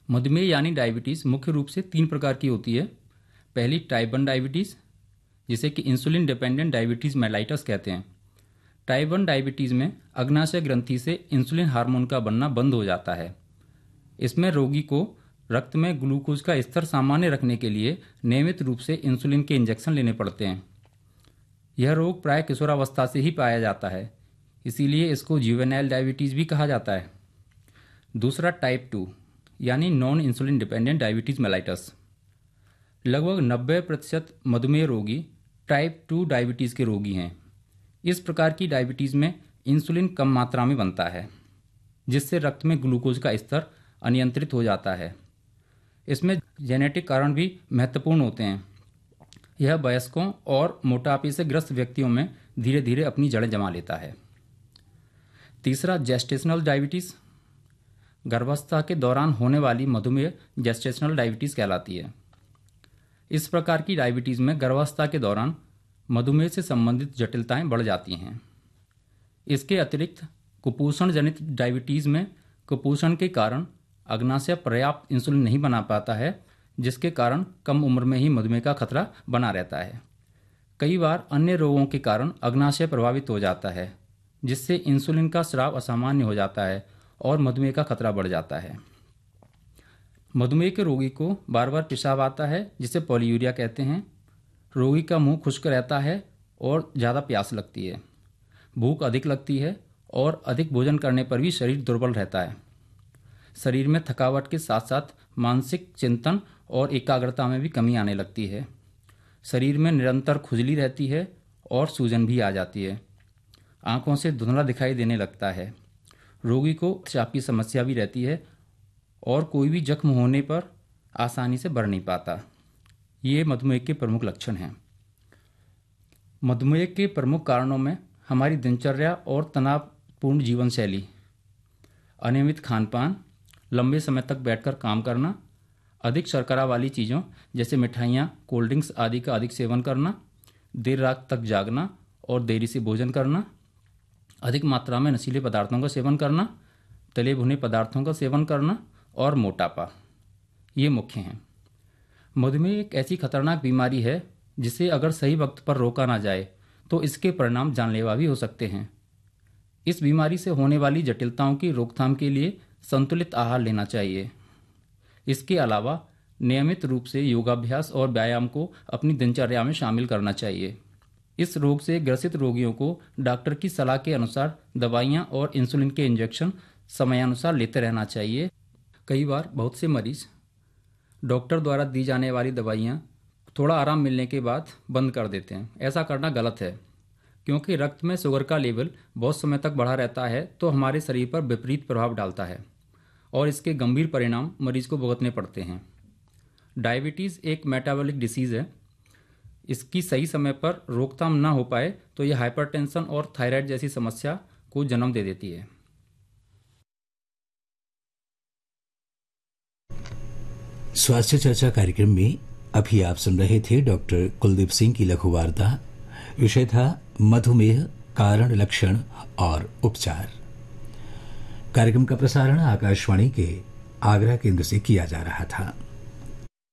मधुमेह यानी डायबिटीज़ मुख्य रूप से 3 प्रकार की होती है। पहली टाइप 1 डायबिटीज़, जिसे कि इंसुलिन डिपेंडेंट डायबिटीज़ मेलाइटस कहते हैं। टाइप 1 डायबिटीज़ में अग्नाशय ग्रंथि से इंसुलिन हार्मोन का बनना बंद हो जाता है। इसमें रोगी को रक्त में ग्लूकोज का स्तर सामान्य रखने के लिए नियमित रूप से इंसुलिन के इंजेक्शन लेने पड़ते हैं। यह रोग प्राय किशोरावस्था से ही पाया जाता है, इसीलिए इसको जुवेनाइल डायबिटीज़ भी कहा जाता है। दूसरा टाइप 2 यानी non insulin dependent diabetes mellitus. लगभग 90% मधुमेह रोगी टाइप 2 डायबिटीज़ के रोगी हैं। इस प्रकार की डायबिटीज़ में इंसुलिन कम मात्रा में बनता है, जिससे रक्त में ग्लूकोज का स्तर अनियंत्रित हो जाता है। इसमें जेनेटिक कारण भी महत्वपूर्ण होते हैं। यह वयस्कों और मोटापे से ग्रस्त व्यक्तियों में धीरे धीरे अपनी जड़ें जमा लेता है। तीसरा जेस्टेशनल डायबिटीज़। गर्भावस्था के दौरान होने वाली मधुमेह जेस्टेशनल डायबिटीज़ कहलाती है। इस प्रकार की डायबिटीज़ में गर्भावस्था के दौरान मधुमेह से संबंधित जटिलताएं बढ़ जाती हैं। इसके अतिरिक्त कुपोषण जनित डायबिटीज़ में कुपोषण के कारण अग्नाशय पर्याप्त इंसुलिन नहीं बना पाता है, जिसके कारण कम उम्र में ही मधुमेह का खतरा बना रहता है। कई बार अन्य रोगों के कारण अग्नाशय प्रभावित हो जाता है, जिससे इंसुलिन का स्राव असामान्य हो जाता है और मधुमेह का खतरा बढ़ जाता है। मधुमेह के रोगी को बार बार पेशाब आता है, जिसे पॉलीयूरिया कहते हैं। रोगी का मुंह खुश्क रहता है और ज़्यादा प्यास लगती है। भूख अधिक लगती है और अधिक भोजन करने पर भी शरीर दुर्बल रहता है। शरीर में थकावट के साथ साथ मानसिक चिंतन और एकाग्रता में भी कमी आने लगती है। शरीर में निरंतर खुजली रहती है और सूजन भी आ जाती है। आंखों से धुंधला दिखाई देने लगता है। रोगी को पेशाब की समस्या भी रहती है और कोई भी जख्म होने पर आसानी से भर नहीं पाता। ये मधुमेह के प्रमुख लक्षण हैं। मधुमेह के प्रमुख कारणों में हमारी दिनचर्या और तनावपूर्ण जीवन शैली, अनियमित खानपान, लंबे समय तक बैठकर काम करना, अधिक शर्करा वाली चीज़ों जैसे मिठाइयाँ, कोल्ड ड्रिंक्स आदि का अधिक सेवन करना, देर रात तक जागना और देरी से भोजन करना, अधिक मात्रा में नशीले पदार्थों का सेवन करना, तले भुने पदार्थों का सेवन करना और मोटापा, ये मुख्य हैं। मधुमेह एक ऐसी खतरनाक बीमारी है जिसे अगर सही वक्त पर रोका ना जाए तो इसके परिणाम जानलेवा भी हो सकते हैं। इस बीमारी से होने वाली जटिलताओं की रोकथाम के लिए संतुलित आहार लेना चाहिए। इसके अलावा नियमित रूप से योगाभ्यास और व्यायाम को अपनी दिनचर्या में शामिल करना चाहिए। इस रोग से ग्रसित रोगियों को डॉक्टर की सलाह के अनुसार दवाइयाँ और इंसुलिन के इंजेक्शन समयानुसार लेते रहना चाहिए। कई बार बहुत से मरीज डॉक्टर द्वारा दी जाने वाली दवाइयाँ थोड़ा आराम मिलने के बाद बंद कर देते हैं। ऐसा करना गलत है, क्योंकि रक्त में शुगर का लेवल बहुत समय तक बढ़ा रहता है तो हमारे शरीर पर विपरीत प्रभाव डालता है और इसके गंभीर परिणाम मरीज को भुगतने पड़ते हैं। डायबिटीज़ एक मेटाबॉलिक डिसीज़ है। इसकी सही समय पर रोकथाम न हो पाए तो यह हाइपरटेंशन और थायराइड जैसी समस्या को जन्म दे देती है। स्वास्थ्य चर्चा कार्यक्रम में अभी आप सुन रहे थे डॉक्टर कुलदीप सिंह की लघु वार्ता। विषय था मधुमेह, कारण, लक्षण और उपचार। कार्यक्रम का प्रसारण आकाशवाणी के आगरा केंद्र से किया जा रहा था।